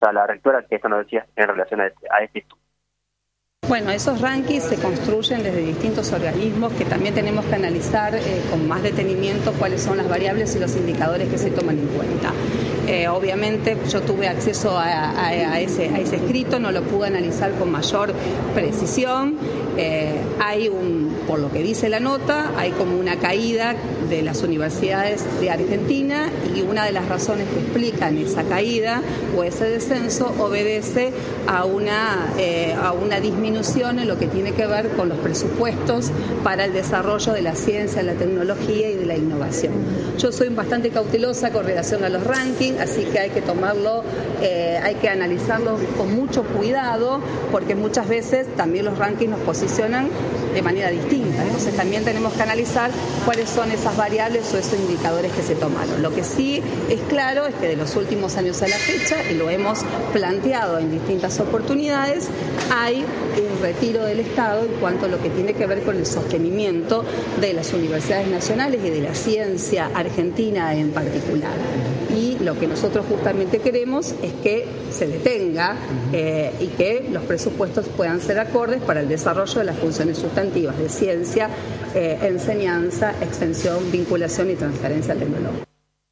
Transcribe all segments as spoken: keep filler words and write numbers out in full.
a la rectora, que esto nos decía en relación a este, a este estudio. Bueno, esos rankings se construyen desde distintos organismos que también tenemos que analizar eh, con más detenimiento cuáles son las variables y los indicadores que se toman en cuenta. Eh, obviamente yo tuve acceso a, a, a, ese, a ese escrito, no lo pude analizar con mayor precisión. Eh, hay un, por lo que dice la nota, hay como una caída de las universidades de Argentina y una de las razones que explican esa caída o ese descenso obedece a una, eh, a una disminución en lo que tiene que ver con los presupuestos para el desarrollo de la ciencia, la tecnología y de la innovación. Yo soy bastante cautelosa con relación a los rankings, así que hay que tomarlo, eh, hay que analizarlo con mucho cuidado, porque muchas veces también los rankings nos posicionan de manera distinta. Entonces también tenemos que analizar cuáles son esas variables o esos indicadores que se tomaron. Lo que sí es claro es que de los últimos años a la fecha, y lo hemos planteado en distintas oportunidades, hay un retiro del Estado en cuanto a lo que tiene que ver con el sostenimiento de las universidades nacionales y de la ciencia argentina en particular. Y lo que nosotros justamente queremos es que se detenga eh, y que los presupuestos puedan ser acordes para el desarrollo de las funciones sustantivas de ciencia, eh, enseñanza, extensión, vinculación y transferencia tecnológica.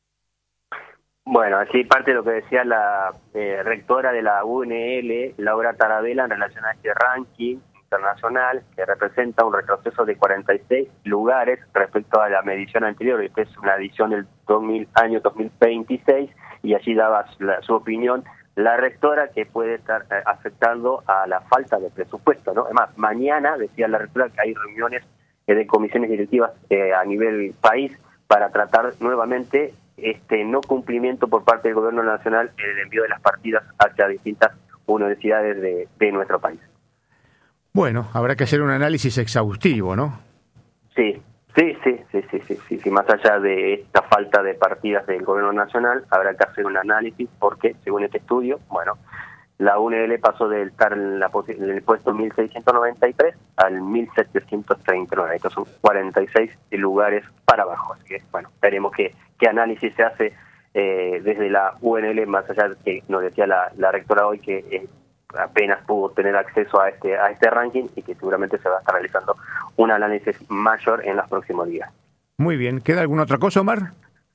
Bueno, así parte de lo que decía la eh, rectora de la U N L, Laura Tarabella, en relación a este ranking internacional que representa un retroceso de cuarenta y seis lugares respecto a la medición anterior. Esta es una edición del dos mil, año dos mil veintiséis, y allí daba la, su opinión la rectora, que puede estar eh, afectando a la falta de presupuesto, ¿no? Además, mañana decía la rectora que hay reuniones eh, de comisiones directivas eh, a nivel país para tratar nuevamente este no cumplimiento por parte del gobierno nacional en el envío de las partidas hacia distintas universidades de, de nuestro país. Bueno, habrá que hacer un análisis exhaustivo, ¿no? Sí, sí, sí, sí, sí, sí, sí, sí. Más allá de esta falta de partidas del gobierno nacional, habrá que hacer un análisis porque, según este estudio, bueno, la U N L pasó de estar en, la, en el puesto mil seiscientos noventa y tres al mil setecientos treinta y nueve. Estos son cuarenta y seis lugares para abajo. Así que, bueno, veremos qué, qué análisis se hace eh, desde la U N L, más allá de que nos decía la, la rectora hoy que eh, apenas pudo tener acceso a este a este ranking y que seguramente se va a estar realizando un análisis mayor en los próximos días. Muy bien. ¿Queda alguna otra cosa, Omar?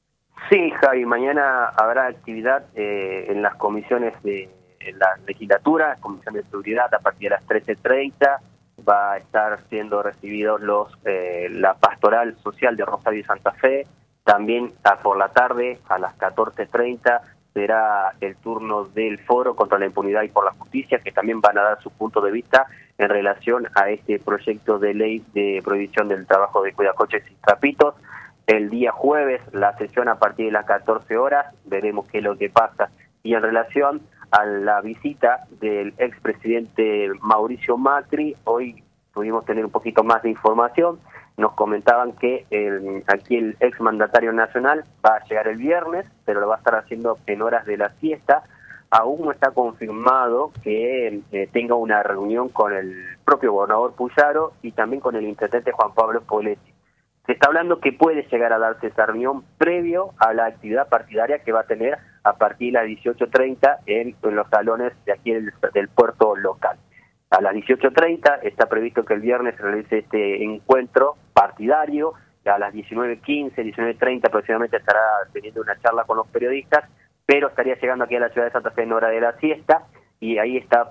Sí, Javi, mañana habrá actividad eh, en las comisiones de en la legislatura, Comisión de Seguridad, a partir de las trece treinta. Va a estar siendo recibidos los eh, la pastoral social de Rosario y Santa Fe. También a, por la tarde, a las catorce treinta, será el turno del Foro contra la Impunidad y por la Justicia, que también van a dar su punto de vista en relación a este proyecto de ley de prohibición del trabajo de cuidacoches y trapitos. El día jueves, la sesión a partir de las catorce horas, veremos qué es lo que pasa. Y en relación a la visita del expresidente Mauricio Macri, hoy pudimos tener un poquito más de información. Nos comentaban que el, aquí el exmandatario nacional va a llegar el viernes, pero lo va a estar haciendo en horas de la siesta. Aún no está confirmado que eh, tenga una reunión con el propio gobernador Puyaro y también con el intendente Juan Pablo Poletti. Se está hablando que puede llegar a darse esa reunión previo a la actividad partidaria que va a tener a partir de las dieciocho treinta en, en los salones de aquí del, del puerto local. A las dieciocho treinta está previsto que el viernes se realice este encuentro partidario. A las diecinueve quince, diecinueve treinta aproximadamente estará teniendo una charla con los periodistas, pero estaría llegando aquí a la ciudad de Santa Fe en hora de la siesta, y ahí está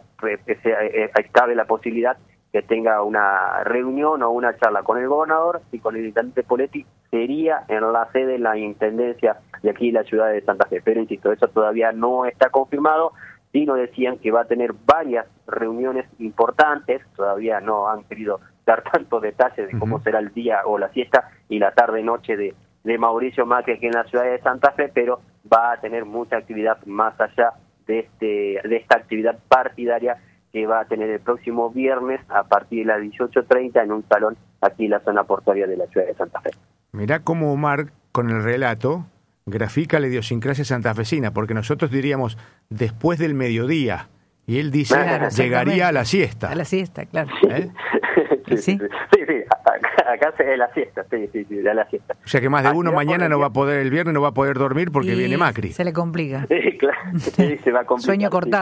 eh, cabe la posibilidad que tenga una reunión o una charla con el gobernador y con el intendente Poletti. Sería en la sede de la intendencia de aquí la ciudad de Santa Fe, pero insisto, eso todavía no está confirmado. Sí nos decían que va a tener varias reuniones importantes, todavía no han querido dar tantos detalles de cómo uh-huh. será el día o la siesta y la tarde-noche de, de Mauricio Macri aquí en la ciudad de Santa Fe, pero va a tener mucha actividad más allá de este de esta actividad partidaria que va a tener el próximo viernes a partir de las dieciocho treinta en un salón aquí en la zona portuaria de la ciudad de Santa Fe. Mirá cómo Omar, con el relato, grafica la idiosincrasia santafesina, porque nosotros diríamos después del mediodía, y él dice, claro, llegaría a la siesta. A la siesta, claro. Sí, ¿Eh? sí, sí, sí, sí, Acá, acá se es la siesta, sí, sí, sí, ya la siesta. O sea que más de uno Actividad mañana no va a poder, el viernes no va a poder dormir porque Y viene Macri. se le complica. Sí, claro, sí, se va a complicar. Sueño cortado. Sí.